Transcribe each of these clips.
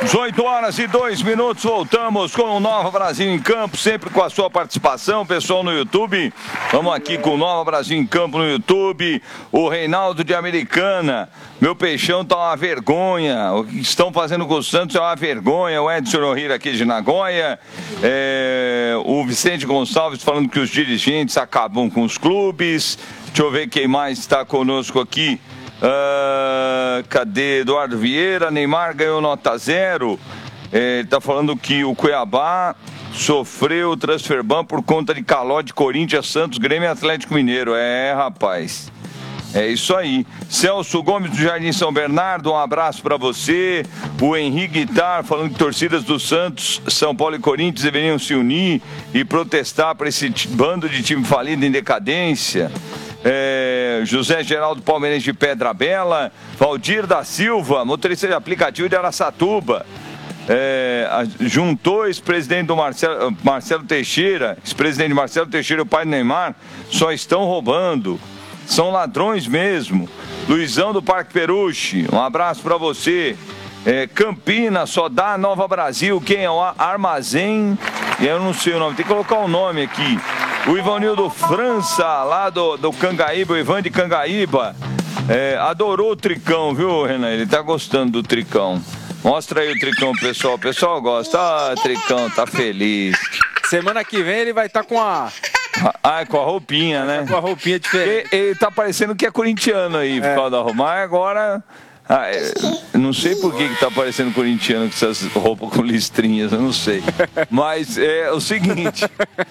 18h02, voltamos com o Nova Brasil em Campo, sempre com a sua participação, pessoal no YouTube. Vamos aqui com o Nova Brasil em Campo no YouTube. O Reinaldo de Americana, meu peixão tá uma vergonha. O que estão fazendo com o Santos é uma vergonha. O Edson Ohira aqui de Nagoya. O Vicente Gonçalves falando que os dirigentes acabam com os clubes. Deixa eu ver quem mais está conosco aqui. Cadê? Eduardo Vieira. Neymar ganhou nota 0. Ele tá falando que o Cuiabá sofreu transfer ban por conta de calote de Corinthians, Santos, Grêmio e Atlético Mineiro. Rapaz, é isso aí. Celso Gomes do Jardim São Bernardo, um abraço para você. O Henrique Guitar falando que torcidas do Santos, São Paulo e Corinthians deveriam se unir e protestar para esse bando de time falido em decadência. José Geraldo Palmeirense de Pedra Bela. Valdir da Silva, motorista de aplicativo de Araçatuba. Juntou ex-presidente do Marcelo Teixeira, ex-presidente Marcelo Teixeira e o pai do Neymar, só estão roubando, são ladrões mesmo. Luizão do Parque Peruche, um abraço para você. Campinas, só dá Nova Brasil, quem é o Armazém, eu não sei o nome, tem que colocar o nome aqui. O Ivanildo França, lá do Cangaíba, o Ivan de Cangaíba, adorou o Tricão, viu, Renan? Ele tá gostando do Tricão. Mostra aí o Tricão, pessoal. O pessoal gosta. Tricão, tá feliz. Semana que vem ele vai estar com a... com a roupinha, né? Com a roupinha diferente. Ele tá parecendo que é corintiano aí, por causa da roupa. Mas agora... não sei por que tá parecendo corintiano com essas roupas com listrinhas, eu não sei. Mas é o seguinte...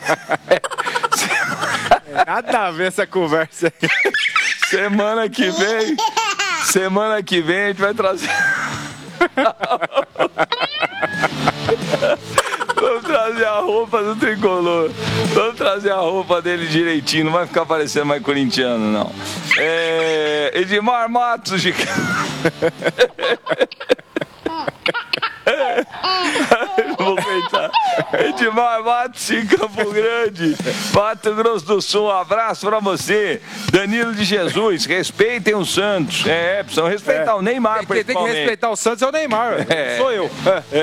Nada a ver essa conversa aí. Semana que vem a gente vai trazer... Vamos trazer a roupa do Tricolor. Vamos trazer a roupa dele direitinho. Não vai ficar parecendo mais corintiano, não. Edmar Matos de... Vou pensar. Edmar Matos em Campo Grande, Mato Grosso do Sul, um abraço pra você. Danilo de Jesus, respeitem o Santos. Precisam respeitar o Neymar, quem tem que respeitar o Santos é o Neymar, sou eu.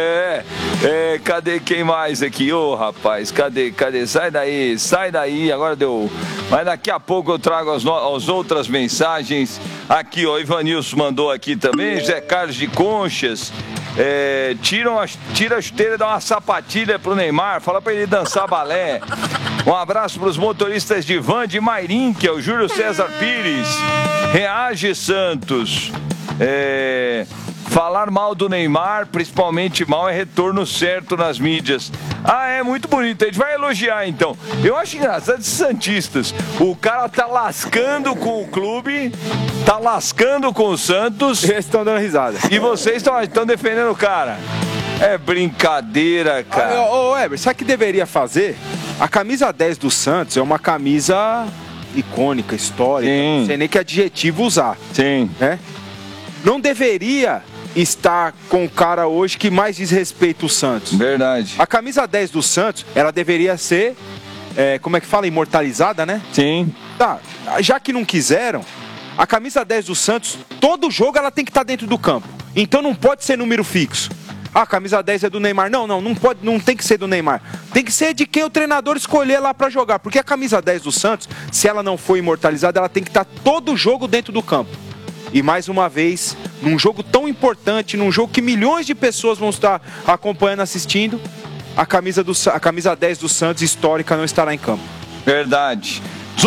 Cadê quem mais aqui? Rapaz, cadê? Sai daí, agora deu. Mas daqui a pouco eu trago as outras mensagens. Aqui, Ivanilson mandou aqui também, Zé Carlos de Conchas. Tira a chuteira e dá uma sapatilha pro Neymar, fala pra ele dançar balé. Um abraço pros motoristas de van de Mairim, que é o Júlio César Pires. Reage Santos. Falar mal do Neymar, principalmente mal, é retorno certo nas mídias. É muito bonito, a gente vai elogiar então. Eu acho engraçado esses santistas. O cara tá lascando com o clube, tá lascando com o Santos. Eles estão dando risada. E vocês estão defendendo o cara. É brincadeira, cara. Weber, sabe o que deveria fazer? A camisa 10 do Santos é uma camisa icônica, histórica. Sim. Não sei nem que adjetivo usar. Sim. Não deveria estar com o cara hoje que mais desrespeita o Santos. Verdade. A camisa 10 do Santos, ela deveria ser, como é que fala? Imortalizada, né? Sim. Tá, já que não quiseram, a camisa 10 do Santos, todo jogo ela tem que estar dentro do campo. Então não pode ser número fixo. A camisa 10 é do Neymar. Não pode, não tem que ser do Neymar. Tem que ser de quem o treinador escolher lá pra jogar. Porque a camisa 10 do Santos, se ela não for imortalizada, ela tem que estar todo jogo dentro do campo. E mais uma vez, num jogo tão importante, num jogo que milhões de pessoas vão estar acompanhando, assistindo, a camisa 10 do Santos histórica não estará em campo. Verdade.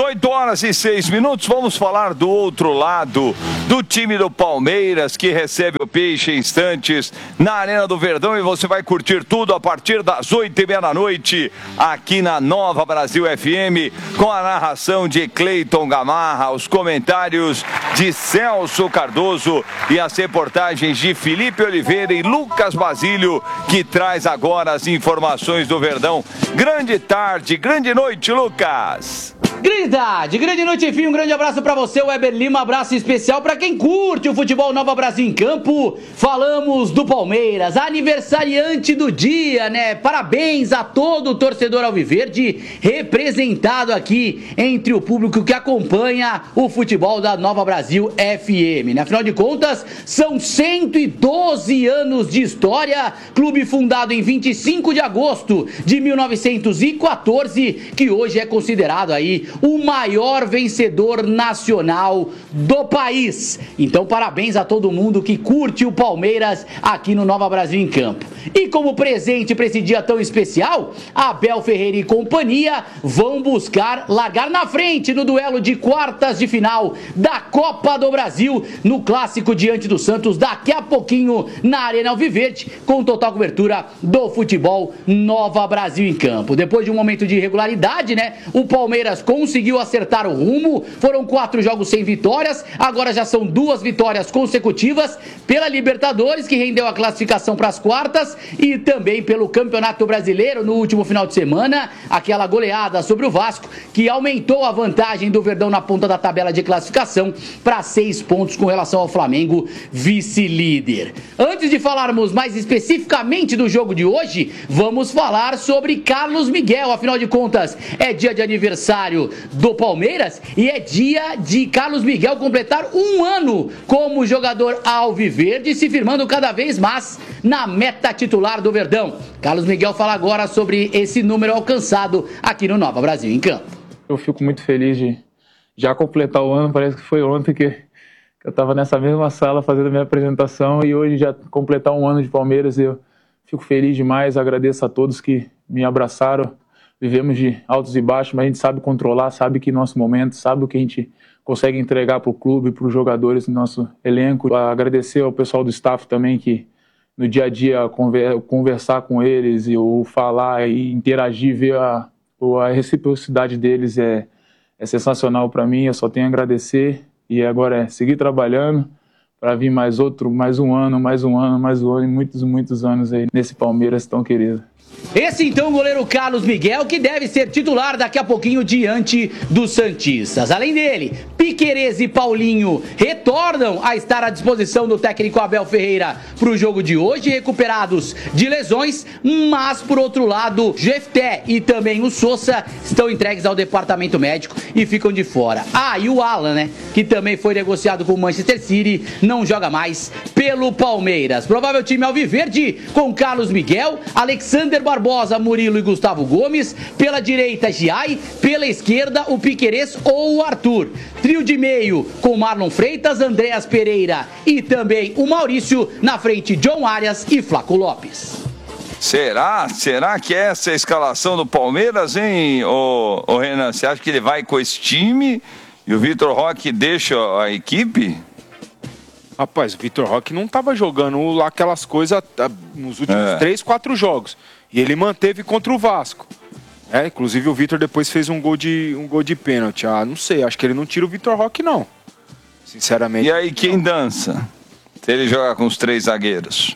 18h06, vamos falar do outro lado, do time do Palmeiras, que recebe o Peixe em instantes na Arena do Verdão, e você vai curtir tudo a partir das 8h30 da noite, aqui na Nova Brasil FM, com a narração de Cleiton Gamarra, os comentários de Celso Cardoso e as reportagens de Felipe Oliveira e Lucas Basílio, que traz agora as informações do Verdão. Grande tarde, grande noite, Lucas! Grande noite, enfim, um grande abraço pra você, Weber Lima, abraço especial pra quem curte o futebol Nova Brasil em Campo. Falamos do Palmeiras, aniversariante do dia, né? Parabéns a todo o torcedor alviverde representado aqui entre o público que acompanha o futebol da Nova Brasil FM, né? Afinal de contas, são 112 anos de história, clube fundado em 25 de agosto de 1914, que hoje é considerado aí o maior vencedor nacional do país. Então, parabéns a todo mundo que curte o Palmeiras aqui no Nova Brasil em Campo. E como presente para esse dia tão especial, Abel Ferreira e companhia vão buscar largar na frente no duelo de quartas de final da Copa do Brasil, no clássico diante do Santos, daqui a pouquinho na Arena Alviverde, com total cobertura do futebol Nova Brasil em Campo. Depois de um momento de irregularidade, né, o Palmeiras conseguiu acertar o rumo, foram 4 jogos sem vitórias, agora já são 2 vitórias consecutivas pela Libertadores, que rendeu a classificação para as quartas, e também pelo Campeonato Brasileiro no último final de semana, aquela goleada sobre o Vasco, que aumentou a vantagem do Verdão na ponta da tabela de classificação para 6 pontos com relação ao Flamengo, vice-líder. Antes de falarmos mais especificamente do jogo de hoje, vamos falar sobre Carlos Miguel. Afinal de contas, é dia de aniversário do Palmeiras e é dia de Carlos Miguel completar 1 ano como jogador alviverde, se firmando cada vez mais na meta titular do Verdão. Carlos Miguel fala agora sobre esse número alcançado aqui no Nova Brasil em Campo. Eu fico muito feliz de já completar o ano. Parece que foi ontem que eu estava nessa mesma sala fazendo a minha apresentação, e hoje já completar 1 ano de Palmeiras. Eu fico feliz demais, agradeço a todos que me abraçaram. Vivemos de altos e baixos, mas a gente sabe controlar, sabe que nosso momento, sabe o que a gente consegue entregar para o clube, para os jogadores do nosso elenco. Agradecer ao pessoal do staff também, que no dia a dia conversar com eles e ou falar e interagir, ver a reciprocidade deles é sensacional para mim. Eu só tenho a agradecer, e agora é seguir trabalhando para vir mais um ano e muitos anos aí nesse Palmeiras tão querido. Esse então o goleiro Carlos Miguel, que deve ser titular daqui a pouquinho diante dos santistas. Além dele, Piquerez e Paulinho retornam a estar à disposição do técnico Abel Ferreira para o jogo de hoje, recuperados de lesões, mas por outro lado, Jefté e também o Sousa estão entregues ao departamento médico e ficam de fora. Ah, e o Alan, né, que também foi negociado com o Manchester City, não joga mais pelo Palmeiras. Provável time alviverde com Carlos Miguel, Alexander Barbosa, Murilo e Gustavo Gomes, pela direita Giai, pela esquerda o Piquerez ou o Arthur. Trio de meio com Marlon Freitas, Andréas Pereira e também o Maurício, na frente John Arias e Flaco Lopes. Será que é essa a escalação do Palmeiras, hein, ô Renan? Você acha que ele vai com esse time e o Vitor Roque deixa a equipe? Rapaz, o Vitor Roque não estava jogando lá aquelas coisas nos últimos 3, 4 jogos. E ele manteve contra o Vasco. Inclusive o Vitor depois fez um gol de pênalti. Ah, não sei, acho que ele não tira o Vitor Roque, não. Sinceramente. E aí, quem dança? Se ele jogar com os 3 zagueiros?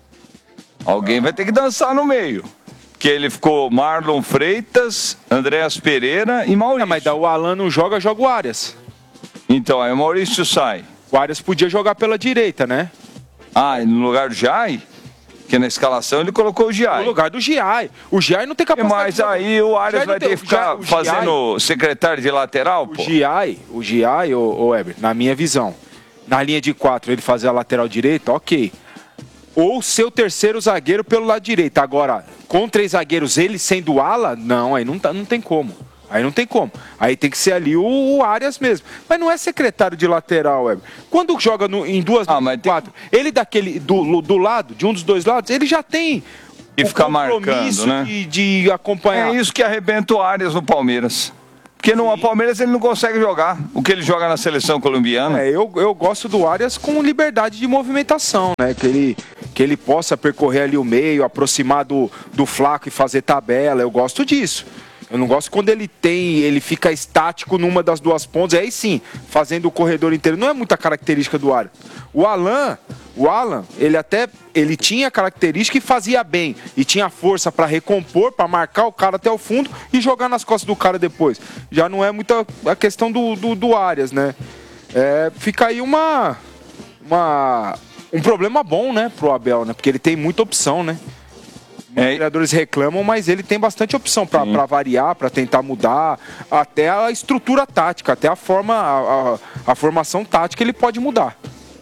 Alguém vai ter que dançar no meio. Porque ele ficou Marlon Freitas, Andréas Pereira e Maurício. Mas o Alan não joga o Arias. Então, aí o Maurício sai. O Arias podia jogar pela direita, né? Ah, no lugar do Giai? Porque na escalação ele colocou o Giai. No lugar do Giai. O Giai não tem capacidade. Mas aí o Arias vai ter que ficar fazendo secretário de lateral, pô? O Giai, ô Weber, na minha visão, na linha de 4 ele fazer a lateral direita, ok. Ou seu terceiro zagueiro pelo lado direito. Agora, com 3 zagueiros, ele sendo ala, não, aí não tem como. Aí não tem como. Aí tem que ser ali o Arias mesmo. Mas não é secretário de lateral, Weber. Quando joga em 2, 4, ele daquele do lado, de um dos 2 lados, ele já tem e ficar marcando, né? de acompanhar. É isso que arrebenta o Arias no Palmeiras. Porque no Palmeiras ele não consegue jogar o que ele joga na seleção colombiana. Eu gosto do Arias com liberdade de movimentação, né? Que ele possa percorrer ali o meio, aproximar do Flaco e fazer tabela. Eu gosto disso. Eu não gosto quando ele fica estático numa das duas pontas, aí sim, fazendo o corredor inteiro. Não é muita característica do Alan. O Alan, ele tinha característica e fazia bem. E tinha força para recompor, para marcar o cara até o fundo e jogar nas costas do cara depois. Já não é muita a questão do Arias, né? Fica aí um problema bom, né, pro Abel, né? Porque ele tem muita opção, né? Os treinadores reclamam, mas ele tem bastante opção para variar, para tentar mudar, até a estrutura tática, até a formação tática ele pode mudar.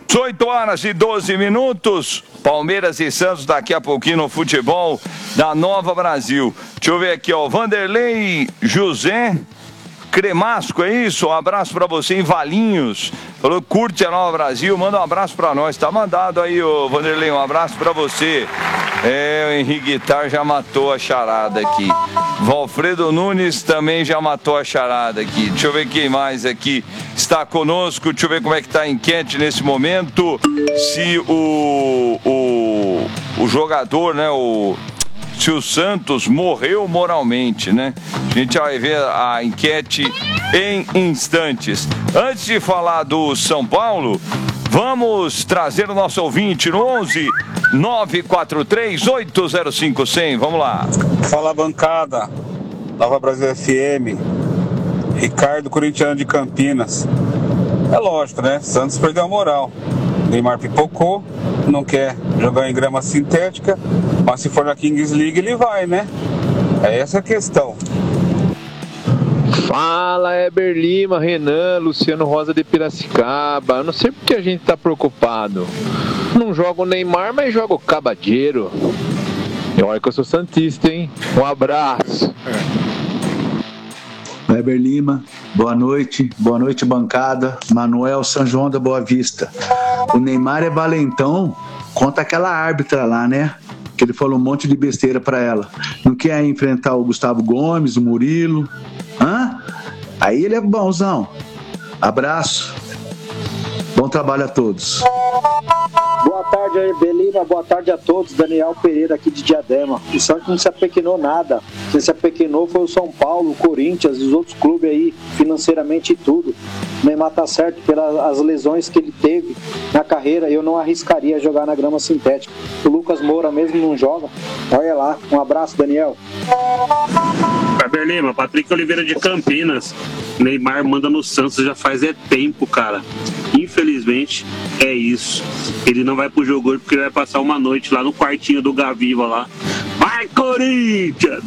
8h12, Palmeiras e Santos daqui a pouquinho no futebol da Nova Brasil. Deixa eu ver aqui, ó, Vanderlei José Cremasco, é isso? Um abraço pra você em Valinhos. Falou, curte a Nova Brasil, manda um abraço pra nós. Tá mandado aí, ô Vanderlei, um abraço pra você. O Henrique Guitar já matou a charada aqui. Valfredo Nunes também já matou a charada aqui. Deixa eu ver quem mais aqui está conosco. Deixa eu ver como é que tá a enquete nesse momento. Se o jogador, né, se o Santos morreu moralmente, né? A gente vai ver a enquete em instantes. Antes de falar do São Paulo, vamos trazer o nosso ouvinte no 11 943 805 100. Vamos lá. Fala, bancada. Nova Brasil FM. Ricardo, corintiano de Campinas. É lógico, né? Santos perdeu a moral. Neymar pipocou, não quer jogar em grama sintética, mas se for na Kings League ele vai, né? É essa a questão. Fala, Heber Lima, Renan, Luciano Rosa de Piracicaba. Eu não sei porque a gente tá preocupado. Não joga o Neymar, mas joga o Cabadeiro. E olha que eu sou santista, hein? Um abraço. Heber Lima, boa noite, bancada. Manuel São João da Boa Vista. O Neymar é valentão contra aquela árbitra lá, né? Que ele falou um monte de besteira pra ela. Não quer enfrentar o Gustavo Gomes, o Murilo. Aí ele é bonzão. Abraço. Bom trabalho a todos. Boa tarde, Heber Lima, boa tarde a todos. Daniel Pereira aqui de Diadema. O Santos não se apequenou nada. Quem se apequenou foi o São Paulo, o Corinthians e os outros clubes aí, financeiramente e tudo. O Neymar tá certo pelas lesões que ele teve na carreira. Eu não arriscaria jogar na grama sintética. O Lucas Moura mesmo não joga. Olha lá. Um abraço, Daniel. Heber Lima, Patrick Oliveira de Campinas. Neymar manda no Santos já faz tempo, cara. Infelizmente, é isso. Ele não vai pro jogo hoje porque ele vai passar uma noite lá no quartinho do Gaviva lá. Vai, Corinthians!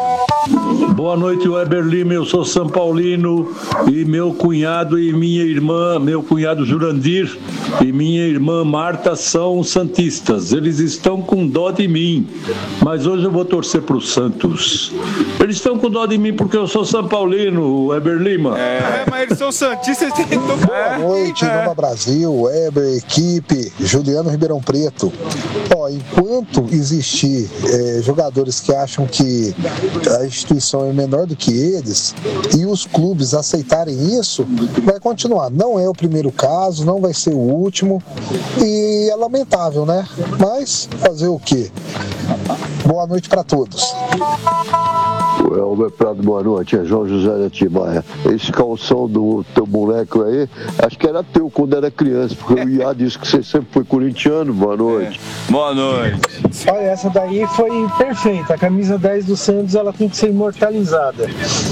Boa noite, Heber Lima. Eu sou São Paulino e meu cunhado e minha irmã, meu cunhado Jurandir e minha irmã Marta são santistas. Eles estão com dó de mim, mas hoje eu vou torcer pro Santos. Eles estão com dó de mim porque eu sou São Paulino, Heber Lima. Mas eles são santistas. Boa noite, Nova Brasil, Heber, equipe, Juliano Ribeirão Preto. Enquanto existir jogadores que acham que a instituição é menor do que eles e os clubes aceitarem isso, vai continuar. Não é o primeiro caso, não vai ser o último e é lamentável, né? Mas fazer o quê? Boa noite para todos. Elber Prado, boa noite, é João José de Atibaia. Esse calção do teu moleque aí, acho que era teu quando era criança, porque o Iá disse que você sempre foi corintiano. Boa noite. Boa noite. Olha, essa daí foi perfeita. A camisa 10 do Santos, ela tem que ser imortalizada.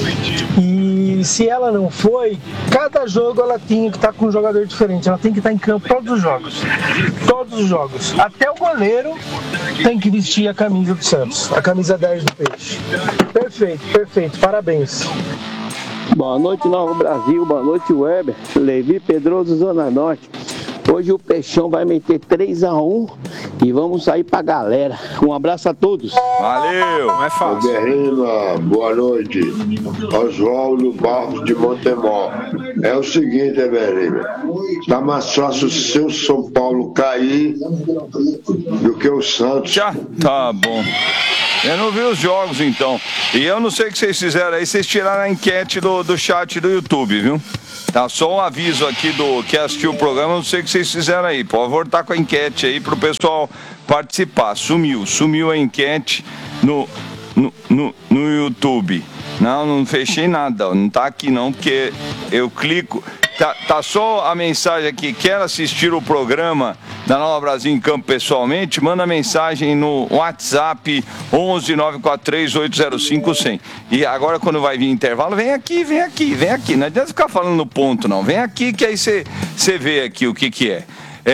E se ela não foi, cada jogo ela tinha que estar com um jogador diferente. Ela tem que estar em campo todos os jogos. Todos os jogos. Até o goleiro tem que vestir a camisa do Santos. A camisa 10 do Peixe. Perfeito. Parabéns. Boa noite, Nova Brasil. Boa noite, Weber. Levi Pedroso, Zona Norte. Hoje o Peixão vai meter 3-1 e vamos sair pra galera. Um abraço a todos. Valeu, não é fácil. Berrina, boa noite. Oswaldo Barros de Montemor. É o seguinte, Berrina, tá mais fácil o seu São Paulo cair do que o Santos. Já, tá bom. Eu não vi os jogos, então. E eu não sei o que vocês fizeram aí, vocês tiraram a enquete do chat do YouTube, viu? Tá, só um aviso aqui do que assistiu o programa, não sei o que vocês fizeram aí. Por favor, tá com a enquete aí pro pessoal participar. Sumiu a enquete no no YouTube. Não fechei nada, não tá aqui não, porque eu clico. Tá só a mensagem aqui, quer assistir o programa da Nova Brasil em Campo pessoalmente? Manda mensagem no WhatsApp 11 943 805 100. E agora quando vai vir intervalo, vem aqui. Não adianta ficar falando no ponto não, vem aqui que aí você vê aqui o que é.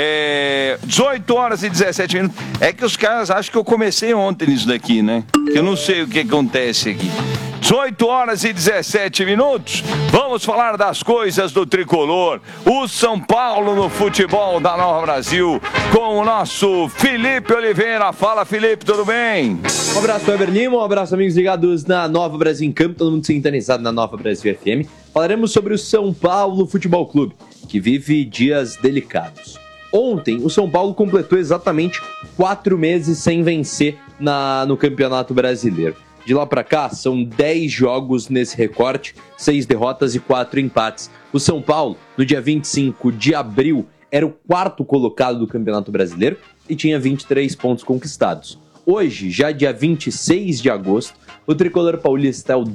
18 horas e 17 minutos. É que os caras acham que eu comecei ontem nisso daqui, né? Que eu não sei o que acontece aqui. 18 horas e 17 minutos. Vamos falar das coisas do tricolor. O São Paulo no futebol da Nova Brasil com o nosso Felipe Oliveira. Fala, Felipe, tudo bem? Um abraço, Weber Lima. Um abraço, amigos ligados na Nova Brasil em Campo. Todo mundo sintonizado na Nova Brasil FM. Falaremos sobre o São Paulo Futebol Clube, que vive dias delicados. Ontem, o São Paulo completou exatamente 4 meses sem vencer no Campeonato Brasileiro. De lá para cá, são 10 jogos nesse recorte, 6 derrotas e 4 empates. O São Paulo, no dia 25 de abril, era o 4º colocado do Campeonato Brasileiro e tinha 23 pontos conquistados. Hoje, já dia 26 de agosto, o tricolor paulista é o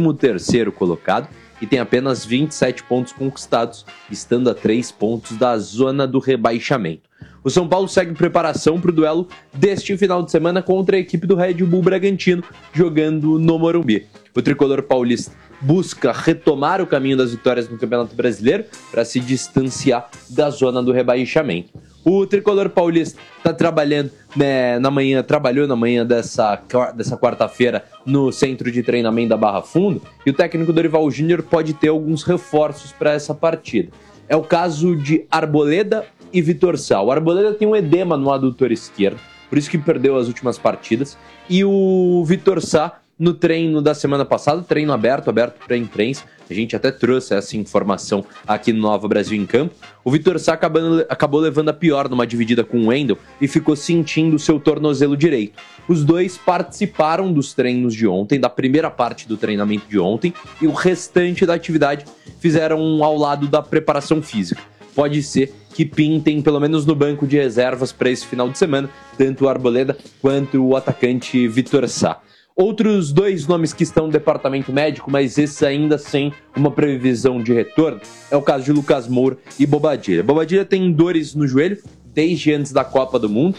13º colocado e tem apenas 27 pontos conquistados, estando a 3 pontos da zona do rebaixamento. O São Paulo segue preparação para o duelo deste final de semana contra a equipe do Red Bull Bragantino, jogando no Morumbi. O tricolor paulista busca retomar o caminho das vitórias no Campeonato Brasileiro para se distanciar da zona do rebaixamento. O tricolor paulista está trabalhando trabalhou na manhã dessa quarta-feira no centro de treinamento da Barra Funda, e o técnico Dorival Júnior pode ter alguns reforços para essa partida. É o caso de Arboleda e Vitor Sá. O Arboleda tem um edema no adutor esquerdo, por isso que perdeu as últimas partidas, e o Vitor Sá, no treino da semana passada, treino aberto para a imprensa, a gente até trouxe essa informação aqui no Nova Brasil em Campo, o Vitor Sá acabou levando a pior numa dividida com o Wendel e ficou sentindo o seu tornozelo direito. Os dois participaram dos treinos de ontem, da primeira parte do treinamento de ontem, e o restante da atividade fizeram ao lado da preparação física. Pode ser que pintem, pelo menos no banco de reservas para esse final de semana, tanto o Arboleda quanto o atacante Vitor Sá. Outros 2 nomes que estão no departamento médico, mas esses ainda sem uma previsão de retorno, é o caso de Lucas Moura e Bobadilla. Bobadilla tem dores no joelho desde antes da Copa do Mundo,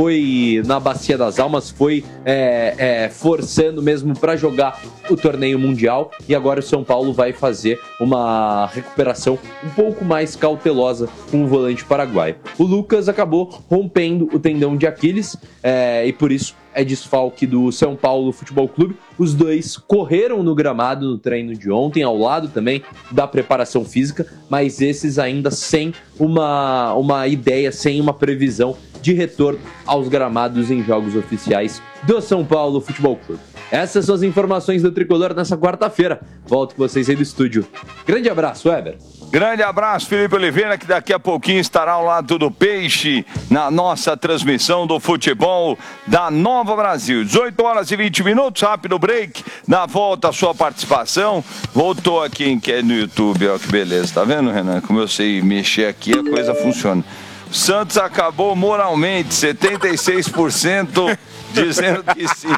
foi na Bacia das Almas, foi forçando mesmo para jogar o torneio mundial, e agora o São Paulo vai fazer uma recuperação um pouco mais cautelosa com o volante paraguaio. O Lucas acabou rompendo o tendão de Aquiles e por isso é desfalque do São Paulo Futebol Clube. Os dois correram no gramado no treino de ontem, ao lado também da preparação física, mas esses ainda sem uma ideia, sem uma previsão de retorno aos gramados em jogos oficiais do São Paulo Futebol Clube. Essas são as informações do tricolor nessa quarta-feira. Volto com vocês aí do estúdio. Grande abraço, Weber. Grande abraço, Felipe Oliveira, que daqui a pouquinho estará ao lado do Peixe na nossa transmissão do futebol da Nova Brasil. 18 horas e 20 minutos, rápido break. Na volta a sua participação. Voltou aqui que é no YouTube, ó, que beleza. Tá vendo, Renan? Como eu sei mexer aqui, a coisa funciona. O Santos acabou moralmente, 76% dizendo que sim.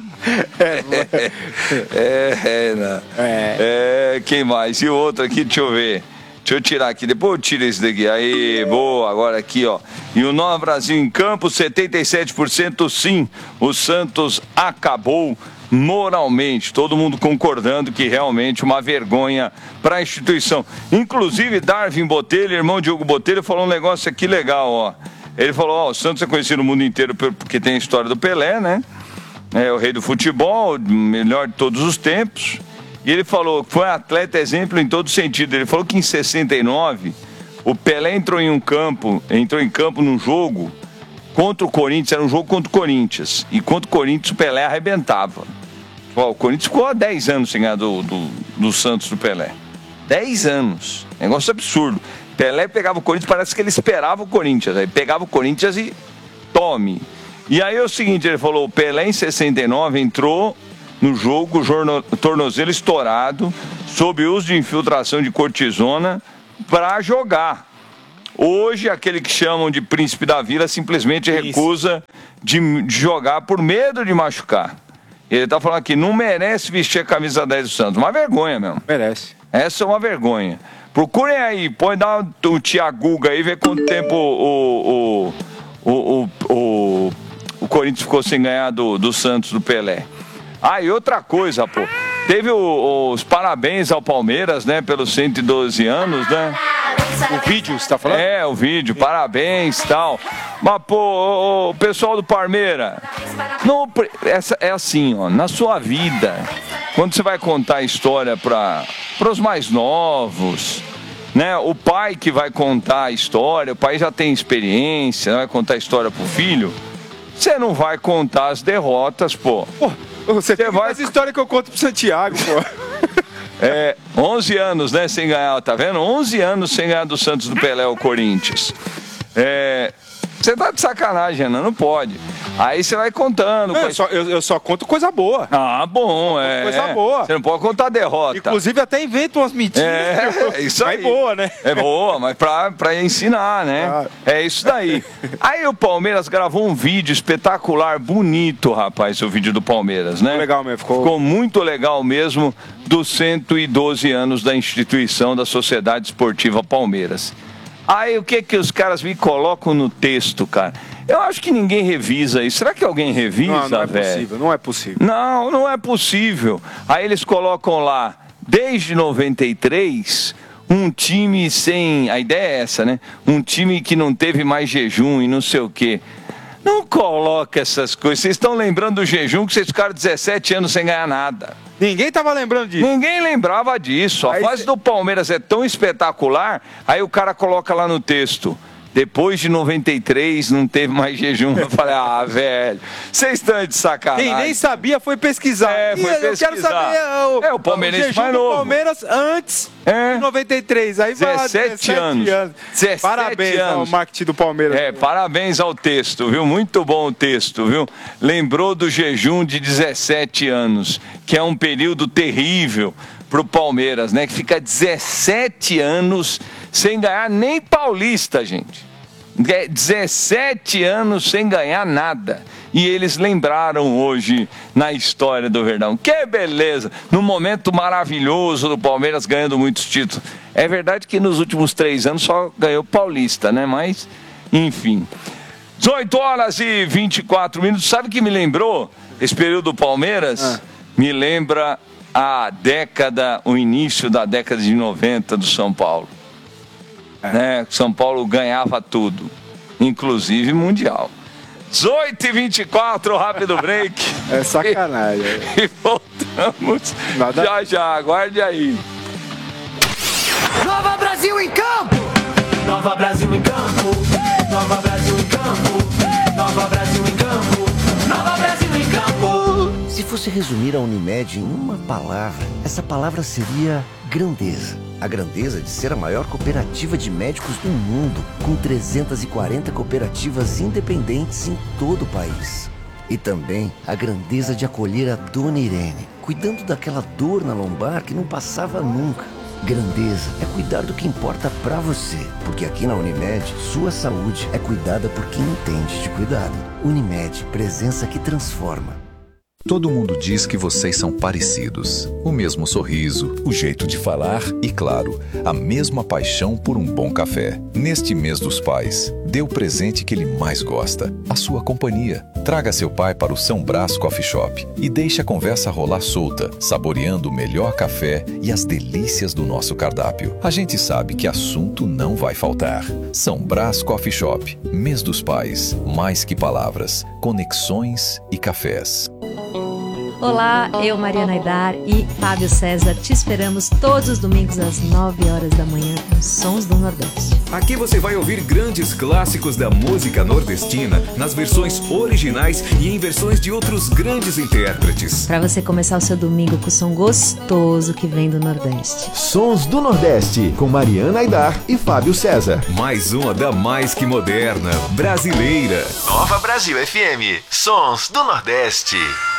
Quem mais? E o outro aqui, deixa eu ver. Deixa eu tirar aqui, depois eu tiro esse daqui. Aí, boa, agora aqui, ó. E o Nova Brasil em Campo, 77% sim. O Santos acabou moralmente. Todo mundo concordando que realmente uma vergonha para a instituição. Inclusive, Darwin Botelho, irmão de Hugo Botelho, falou um negócio aqui legal, ó. Ele falou, ó, o Santos é conhecido no mundo inteiro porque tem a história do Pelé, né? É o rei do futebol, melhor de todos os tempos. E ele falou que foi um atleta exemplo em todo sentido. Ele falou que em 69, o Pelé entrou em campo num jogo contra o Corinthians, era um jogo contra o Corinthians. E contra o Corinthians o Pelé arrebentava. O Corinthians ficou há 10 anos sem ganhar do Santos do Pelé. 10 anos. Negócio absurdo. Pelé pegava o Corinthians, parece que ele esperava o Corinthians. Aí pegava o Corinthians e tome. E aí é o seguinte, ele falou, o Pelé em 69 entrou no jogo, tornozelo estourado, sob uso de infiltração de cortisona, para jogar. Hoje, aquele que chamam de príncipe da vila simplesmente recusa de jogar por medo de machucar. Ele tá falando aqui, não merece vestir a camisa 10 do Santos. Uma vergonha mesmo. Merece. Essa é uma vergonha. Procurem aí, dá o Thiaguga aí, ver quanto tempo o Corinthians ficou sem ganhar do Santos, do Pelé. Ah, e outra coisa, pô. Teve os parabéns ao Palmeiras, né, pelos 112 anos, né? O vídeo, você tá falando? É, o vídeo, parabéns e tal. Mas, pô, o pessoal do Palmeiras, é assim, ó, na sua vida, quando você vai contar a história para os mais novos, né, o pai que vai contar a história, o pai já tem experiência, vai contar a história pro filho, você não vai contar as derrotas, pô. Você vai... essa história que eu conto pro Santiago, pô. 11 anos, né, sem ganhar, tá vendo? 11 anos sem ganhar do Santos, do Pelé, o Corinthians. Você tá de sacanagem, Renan, não pode. Aí você vai contando. Eu só conto coisa boa. Ah, bom, Coisa boa. Você não pode contar derrota. Inclusive até invento umas mentiras. Isso aí. Mas boa, né? É boa, mas pra ensinar, né? É isso daí. Aí o Palmeiras gravou um vídeo espetacular, bonito, rapaz, o vídeo do Palmeiras, né? Legal mesmo. Ficou muito legal mesmo, dos 112 anos da instituição da Sociedade Esportiva Palmeiras. Aí o que os caras me colocam no texto, cara? Eu acho que ninguém revisa isso. Será que alguém revisa, não é velho? Possível, não é possível. Não é possível. Aí eles colocam lá, desde 93, um time sem... A ideia é essa, né? Um time que não teve mais jejum e não sei o quê. Não coloca essas coisas. Vocês estão lembrando do jejum que vocês ficaram 17 anos sem ganhar nada. Ninguém tava lembrando disso. Ninguém lembrava disso. A fase do Palmeiras é tão espetacular, aí o cara coloca lá no texto, depois de 93 não teve mais jejum. Eu falei, velho, vocês estão de sacanagem. Quem nem sabia foi pesquisar. Foi pesquisar. Eu quero saber o palmeirense jejum mais do novo. Palmeiras antes de 93. Aí 17 anos. 17 parabéns anos. ao marketing do Palmeiras. Parabéns ao texto, viu? Muito bom o texto, viu? Lembrou do jejum de 17 anos, que é um período terrível pro Palmeiras, né? Que fica 17 anos sem ganhar nem paulista, gente. 17 anos sem ganhar nada. E eles lembraram hoje na história do Verdão. Que beleza! Num momento maravilhoso do Palmeiras ganhando muitos títulos. É verdade que nos últimos 3 anos só ganhou paulista, né? Mas, enfim. 18 horas e 24 minutos. Sabe o que me lembrou? Esse período do Palmeiras me lembra o início da década de 90 do São Paulo. Né? São Paulo ganhava tudo, inclusive Mundial. 18h24, rápido break. É sacanagem. E voltamos já, aguarde aí. Nova Brasil em campo! Nova Brasil em campo! Nova Brasil em campo! Nova Brasil em campo! Nova Brasil em campo! Se fosse resumir a Unimed em uma palavra, essa palavra seria grandeza. A grandeza de ser a maior cooperativa de médicos do mundo, com 340 cooperativas independentes em todo o país. E também a grandeza de acolher a Dona Irene, cuidando daquela dor na lombar que não passava nunca. Grandeza é cuidar do que importa pra você, porque aqui na Unimed, sua saúde é cuidada por quem entende de cuidado. Unimed, presença que transforma. Todo mundo diz que vocês são parecidos. O mesmo sorriso, o jeito de falar e, claro, a mesma paixão por um bom café. Neste mês dos pais, dê o presente que ele mais gosta, a sua companhia. Traga seu pai para o São Brás Coffee Shop e deixe a conversa rolar solta, saboreando o melhor café e as delícias do nosso cardápio. A gente sabe que assunto não vai faltar. São Brás Coffee Shop, mês dos pais, mais que palavras, conexões e cafés. Olá, eu, Mariana Aidar e Fábio César te esperamos todos os domingos às 9 horas da manhã nos Sons do Nordeste. Aqui você vai ouvir grandes clássicos da música nordestina nas versões originais e em versões de outros grandes intérpretes. Para você começar o seu domingo com o som gostoso que vem do Nordeste. Sons do Nordeste, com Mariana Aidar e Fábio César. Mais uma da mais que moderna, brasileira. Nova Brasil FM, Sons do Nordeste.